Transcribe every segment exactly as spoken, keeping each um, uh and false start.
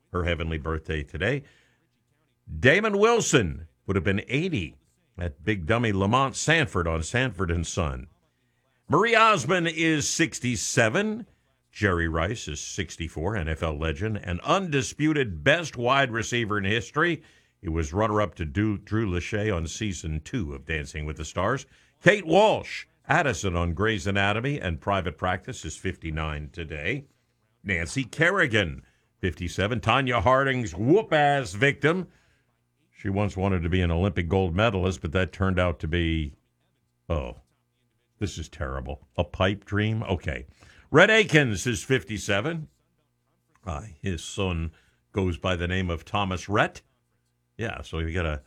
her heavenly birthday today. Damon Wilson would have been eighty at Big Dummy Lamont Sanford on Sanford and Son. Marie Osmond is sixty-seven. Jerry Rice is sixty-four, N F L legend, and undisputed best wide receiver in history. He was runner-up to Drew Lachey on season two of Dancing with the Stars. Kate Walsh, Addison on Grey's Anatomy and Private Practice, is fifty-nine today. Nancy Kerrigan, fifty-seven. Tanya Harding's whoop-ass victim. She once wanted to be an Olympic gold medalist, but that turned out to be, oh, this is terrible. A pipe dream? Okay. Red Akins is fifty-seven. Uh, his son goes by the name of Thomas Rhett. Yeah, so you got a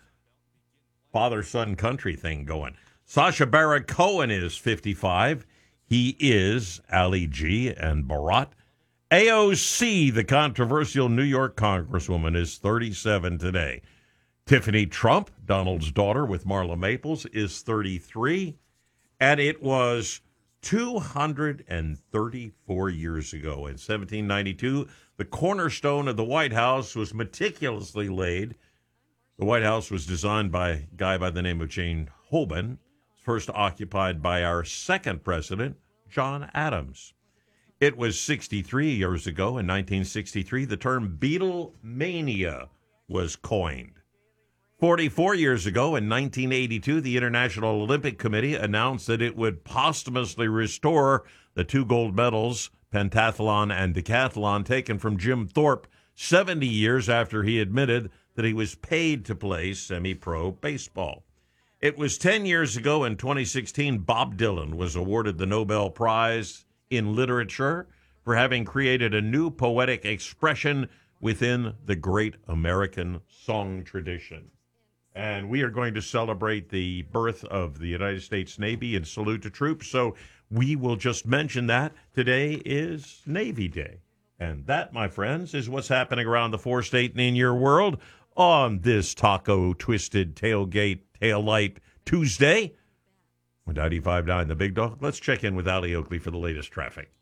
father-son country thing going. Sacha Baron Cohen is fifty-five. He is Ali G and Bharat. A O C, the controversial New York congresswoman, is thirty-seven today. Tiffany Trump, Donald's daughter with Marla Maples, is thirty-three. And it was two hundred thirty-four years ago, in seventeen ninety-two, the cornerstone of the White House was meticulously laid. The White House was designed by a guy by the name of Jane Hoban, first occupied by our second president, John Adams. It was sixty-three years ago, in nineteen sixty-three, the term Beatlemania was coined. forty-four years ago, in nineteen eighty-two, the International Olympic Committee announced that it would posthumously restore the two gold medals, pentathlon and decathlon, taken from Jim Thorpe seventy years after he admitted that he was paid to play semi-pro baseball. It was ten years ago, in twenty sixteen, Bob Dylan was awarded the Nobel Prize in Literature for having created a new poetic expression within the great American song tradition. And we are going to celebrate the birth of the United States Navy and salute the troops. So we will just mention that today is Navy Day. And that, my friends, is what's happening around the four-state and in your world on this taco-twisted tailgate taillight Tuesday. ninety-five point nine The Big Dog. Let's check in with Ali Oakley for the latest traffic.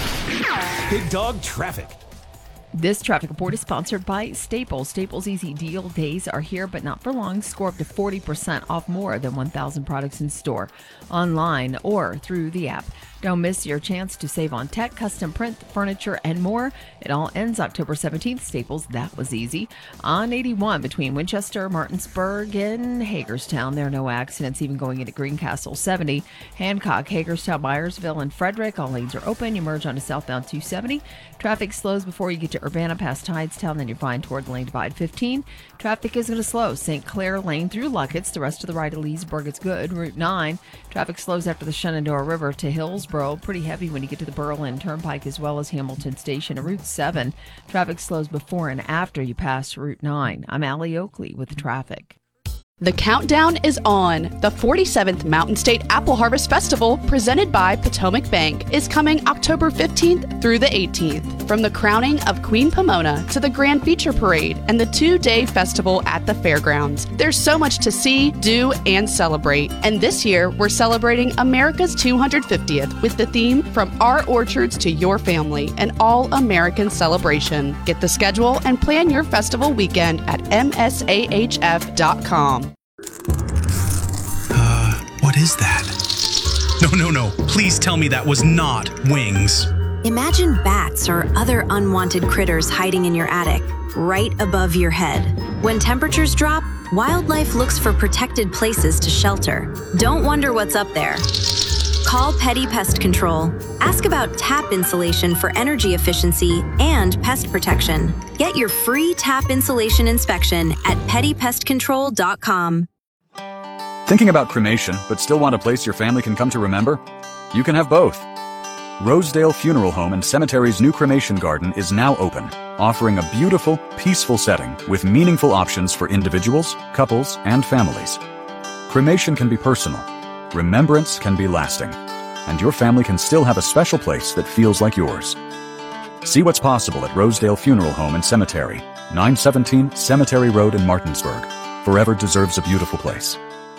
Big Dog Traffic. This traffic report is sponsored by Staples. Staples Easy Deal days are here, but not for long. Score up to forty percent off more than one thousand products in store, online, or through the app. Don't miss your chance to save on tech, custom print, furniture, and more. It all ends October seventeenth. Staples, that was easy. On eighty-one between Winchester, Martinsburg, and Hagerstown. There are no accidents even going into Greencastle. seventy, Hancock, Hagerstown, Myersville, and Frederick. All lanes are open. You merge onto southbound two seventy. Traffic slows before you get to Urbana past Hydetown, then you're fine toward the lane divide. fifteen. Traffic is going to slow. Saint Clair Lane through Luckett's. The rest of the ride to Leesburg, it's good. Route nine. Traffic slows after the Shenandoah River to Hillsborough. Pretty heavy when you get to the Berlin Turnpike as well as Hamilton Station. Route seven. Traffic slows before and after you pass Route nine. I'm Allie Oakley with the traffic. The countdown is on. The forty-seventh Mountain State Apple Harvest Festival, presented by Potomac Bank, is coming October fifteenth through the eighteenth. From the crowning of Queen Pomona to the Grand Feature Parade and the two-day festival at the fairgrounds, there's so much to see, do, and celebrate. And this year, we're celebrating America's two hundred fiftieth with the theme From Our Orchards to Your Family, an all-American celebration. Get the schedule and plan your festival weekend at M S A H F dot com. Uh, what is that? No, no, no. Please tell me that was not wings. Imagine bats or other unwanted critters hiding in your attic, right above your head. When temperatures drop, wildlife looks for protected places to shelter. Don't wonder what's up there. Call Petty Pest Control. Ask about tap insulation for energy efficiency and pest protection. Get your free tap insulation inspection at petty pest control dot com. Thinking about cremation, but still want a place your family can come to remember? You can have both. Rosedale Funeral Home and Cemetery's new cremation garden is now open, offering a beautiful, peaceful setting with meaningful options for individuals, couples, and families. Cremation can be personal. Remembrance can be lasting. And your family can still have a special place that feels like yours. See what's possible at Rosedale Funeral Home and Cemetery, nine seventeen Cemetery Road in Martinsburg. Forever deserves a beautiful place.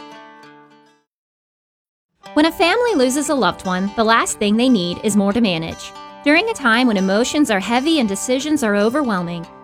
When a family loses a loved one, the last thing they need is more to manage. During a time when emotions are heavy and decisions are overwhelming,